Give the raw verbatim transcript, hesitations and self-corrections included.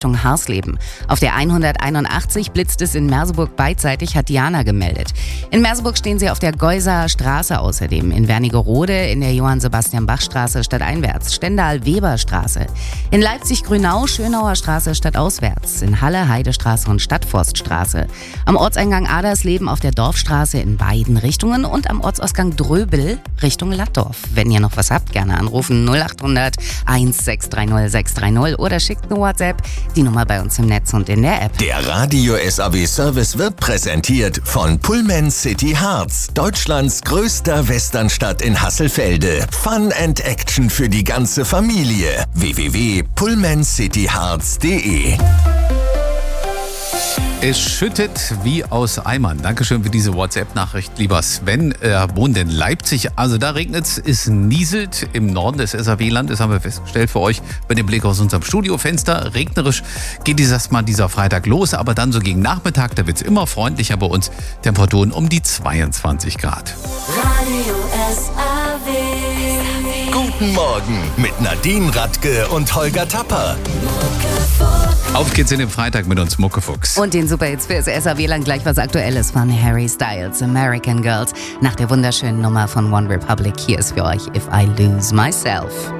Richtung Harsleben. Auf der hunderteinundachtzig blitzt es in Merseburg beidseitig, hat Diana gemeldet. In Merseburg stehen Sie auf der Geuser Straße außerdem, in Wernigerode in der Johann-Sebastian-Bach-Straße stadteinwärts, Stendal-Weber-Straße, in Leipzig-Grünau Schönauer Straße stadtauswärts, in Halle Heidestraße und Stadtforststraße, am Ortseingang Adersleben auf der Dorfstraße in beiden Richtungen und am Ortsausgang Dröbel Richtung Lattdorf. Wenn ihr noch was habt, gerne anrufen null acht hundert sechs drei null sechs drei null oder schickt eine WhatsApp. Die Nummer bei uns im Netz und in der App. Der Radio S A W Service wird präsentiert von Pullman City Harz, Deutschlands größter Westernstadt in Hasselfelde. Fun and Action für die ganze Familie. w w w punkt pullman city harz punkt de. Es schüttet wie aus Eimern. Dankeschön für diese WhatsApp-Nachricht, lieber Sven. Er wohnt in Leipzig. Also da regnet es, es nieselt im Norden des S A W-Landes, haben wir festgestellt für euch bei dem Blick aus unserem Studiofenster. Regnerisch geht dieses Mal dieser Freitag los, aber dann so gegen Nachmittag, da wird es immer freundlicher bei uns. Temperaturen um die zweiundzwanzig Grad. Radio S A W. Guten Morgen mit Nadine Radke und Holger Tapper. Auf geht's in den Freitag mit uns, Muckefuchs. Und den Superhits für das S A W-Land gleich was Aktuelles von Harry Styles, American Girls. Nach der wunderschönen Nummer von One Republic, hier ist für euch If I Lose Myself.